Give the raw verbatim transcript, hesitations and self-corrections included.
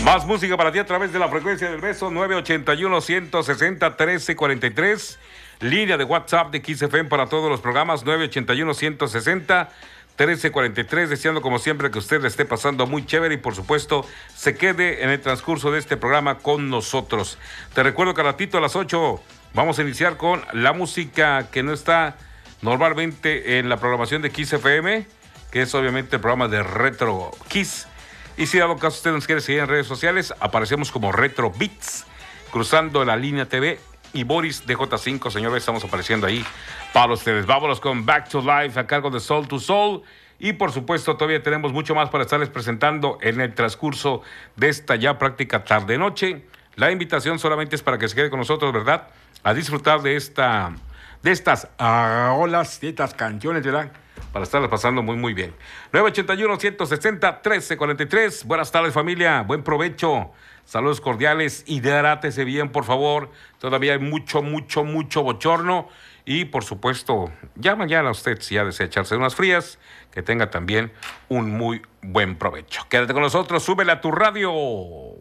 Más música para ti a través de la frecuencia del beso nueve ochenta y uno, ciento sesenta, trece cuarenta y tres. Línea de WhatsApp de Kiss F M para todos los programas nueve ochenta y uno, ciento sesenta, trece cuarenta y tres. Deseando como siempre que usted le esté pasando muy chévere y por supuesto se quede en el transcurso de este programa con nosotros. Te recuerdo que a ratito a las ocho vamos a iniciar con la música que no está normalmente en la programación de Kiss F M, que es obviamente el programa de Retro Kiss. Y si dado caso usted nos quiere seguir en redes sociales, aparecemos como Retro Beats, cruzando la línea T V, y Boris D J cinco, señores, estamos apareciendo ahí para ustedes. Vámonos con Back to Life a cargo de Soul to Soul. Y por supuesto todavía tenemos mucho más para estarles presentando en el transcurso de esta ya práctica tarde-noche. La invitación solamente es para que se quede con nosotros, ¿verdad? A disfrutar de esta, de estas ah, olas, de estas canciones, ¿verdad? Para estarla pasando muy, muy bien. nueve ochenta y uno, ciento sesenta, trece cuarenta y tres. Buenas tardes, familia. Buen provecho. Saludos cordiales. Hidrátese bien, por favor. Todavía hay mucho, mucho, mucho bochorno. Y, por supuesto, ya mañana usted, si ya desea echarse unas frías, que tenga también un muy buen provecho. Quédate con nosotros. Súbele a tu radio.